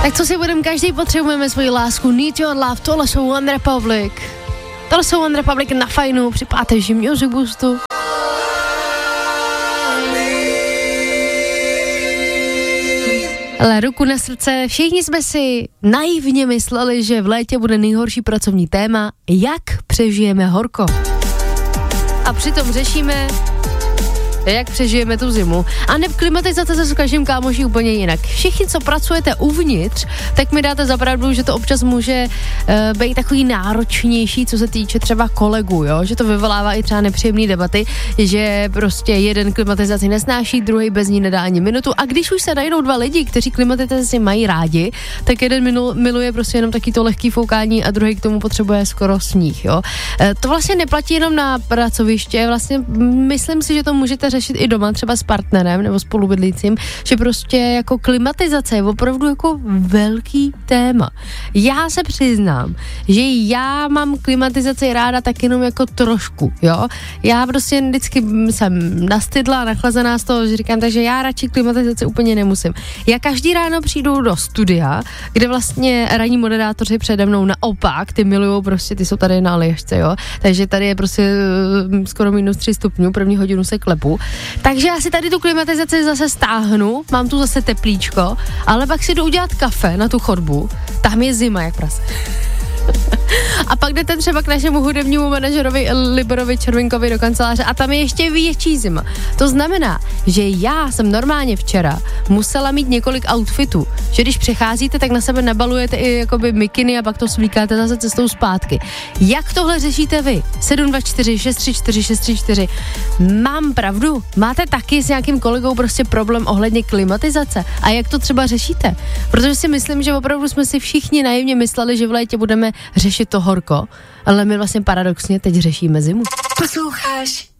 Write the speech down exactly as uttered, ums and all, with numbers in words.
Tak co si budeme, každý potřebujeme svoji lásku, need your love, tohle jsou One Republic. Tohle jsou One Republic na fajnu, při páteři Music Boostu. Ale ruku na srdce, všichni jsme si naivně mysleli, že v létě bude nejhorší pracovní téma, jak přežijeme horko. A přitom řešíme, jak přežijeme tu zimu. A ne, klimatizace se s každým kámoší úplně jinak. Všichni, co pracujete uvnitř, tak mi dáte za pravdu, že to občas může uh, být takový náročnější, co se týče třeba kolegů, jo? Že to vyvolává i třeba nepříjemné debaty, že prostě jeden klimatizaci nesnáší, druhý bez ní nedá ani minutu. A když už se najdou dva lidi, kteří klimatizaci mají rádi, tak jeden minul, miluje prostě jenom taky to lehký foukání a druhý k tomu potřebuje skoro sníh, jo? Uh, to vlastně neplatí jenom na pracoviště, vlastně myslím si, že to můžete řešit i doma, třeba s partnerem nebo spolubydlícím, že prostě jako klimatizace je opravdu jako velký téma. Já se přiznám, že já mám klimatizaci ráda tak jenom jako trošku, jo. Já prostě vždycky jsem nastydla, nachlazená z toho, že říkám, takže já radši klimatizaci úplně nemusím. Já každý ráno přijdu do studia, kde vlastně ranní moderátoři přede mnou naopak, ty milujou prostě, ty jsou tady na Aljašce, jo. Takže tady je prostě skoro minus tři stupňů, první hodinu se klepu. Takže já si tady tu klimatizaci zase stáhnu, mám tu zase teplíčko, ale pak si jdu udělat kafe na tu chodbu, tam je zima jak prase. A pak jdete třeba k našemu hudebnímu manažerovi Liborovi Červinkovi do kanceláře a tam je ještě větší zima. To znamená, že já jsem normálně včera musela mít několik outfitů, že když přecházíte, tak na sebe nabalujete i jakoby mikiny a pak to svlíkáte zase cestou zpátky. Jak tohle řešíte vy? sedm dva čtyři šest tři čtyři šest tři čtyři. Mám pravdu? Máte taky s nějakým kolegou prostě problém ohledně klimatizace? A jak to třeba řešíte? Protože si myslím, že opravdu jsme si všichni naivně mysleli, že v létě budeme řešit to horko, ale my vlastně paradoxně teď řešíme zimu. Posloucháš